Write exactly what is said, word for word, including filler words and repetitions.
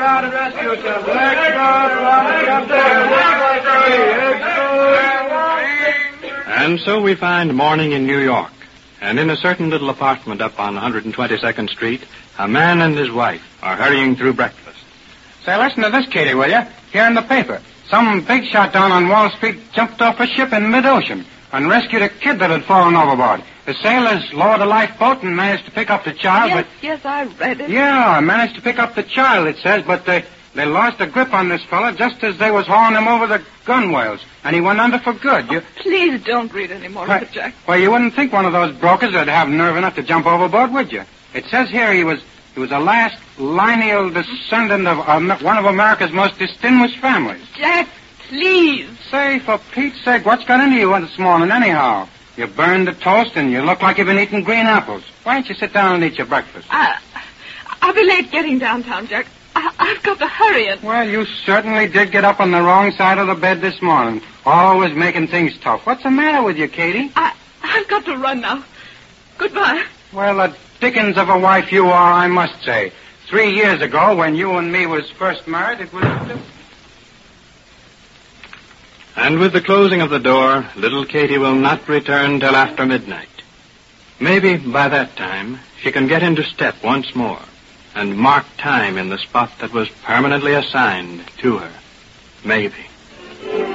Out and rescue yourself. And so we find morning in New York. And in a certain little apartment up on one hundred twenty-second Street, a man and his wife are hurrying through breakfast. Say, listen to this, Katie, will you? Here in the paper. Some big shot down on Wall Street jumped off a ship in mid-ocean and rescued a kid that had fallen overboard. The sailors lowered a lifeboat and managed to pick up the child, yes, but... Yes, I read it. Yeah, managed to pick up the child, it says, but they, they lost a grip on this fella just as they was hauling him over the gunwales, and he went under for good. Oh, you... Please don't read any more of it, Jack. Well, you wouldn't think one of those brokers would have nerve enough to jump overboard, would you? It says here he was he was the last lineal descendant of uh, one of America's most distinguished families. Jack, please. Say, for Pete's sake, what's got into you this morning anyhow? You burned the toast and you look like you've been eating green apples. Why don't you sit down and eat your breakfast? Uh, I'll be late getting downtown, Jack. I, I've got to hurry it. Well, you certainly did get up on the wrong side of the bed this morning. Always making things tough. What's the matter with you, Katie? I, I've got to run now. Goodbye. Well, the dickens of a wife you are, I must say. Three years ago, when you and me was first married, it was... And with the closing of the door, little Katie will not return till after midnight. Maybe by that time, she can get into step once more and mark time in the spot that was permanently assigned to her. Maybe.